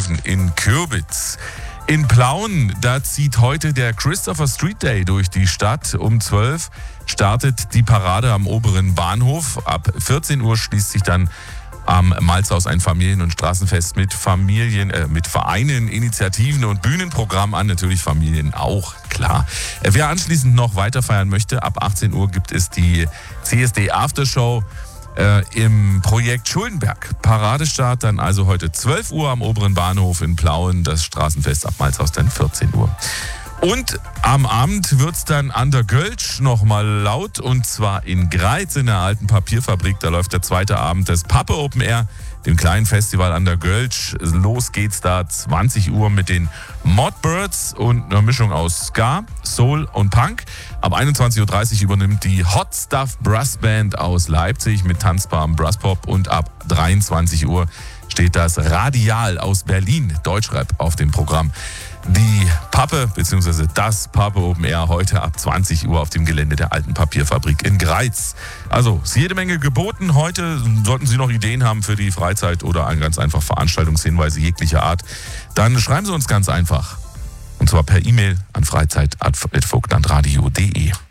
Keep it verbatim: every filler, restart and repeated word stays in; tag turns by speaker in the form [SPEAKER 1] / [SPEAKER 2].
[SPEAKER 1] Löwen in Kürbitz. In Plauen, da zieht heute der Christopher Street Day durch die Stadt. Um zwölf startet die Parade am oberen Bahnhof. Ab vierzehn Uhr schließt sich dann am Malzhaus ein Familien- und Straßenfest mit Familien, äh, mit Vereinen, Initiativen und Bühnenprogramm an. Natürlich Familien auch, klar. Wer anschließend noch weiter feiern möchte, ab achtzehn Uhr gibt es die C S D Aftershow äh, im Projekt Schuldenberg. Paradestart dann also heute zwölf Uhr am oberen Bahnhof in Plauen. Das Straßenfest ab Malzhaus dann vierzehn Uhr. Und am Abend wird's dann an der Gölsch nochmal laut, und zwar in Greiz in der alten Papierfabrik. Da läuft der zweite Abend des Pappe Open Air, dem kleinen Festival an der Gölsch. Los geht's da zwanzig Uhr mit den Modbirds und einer Mischung aus Ska, Soul und Punk. Ab einundzwanzig Uhr dreißig übernimmt die Hot Stuff Brass Band aus Leipzig mit tanzbarem Brasspop, und ab dreiundzwanzig Uhr steht das Radial aus Berlin, Deutschrap, auf dem Programm. Die Pappe bzw. das Pappe Open Air heute ab zwanzig Uhr auf dem Gelände der alten Papierfabrik in Greiz. Also ist jede Menge geboten heute. Sollten Sie noch Ideen haben für die Freizeit oder ein ganz einfach Veranstaltungshinweise jeglicher Art, dann schreiben Sie uns ganz einfach. Und zwar per E-Mail an freizeit at vogtlandradio punkt de.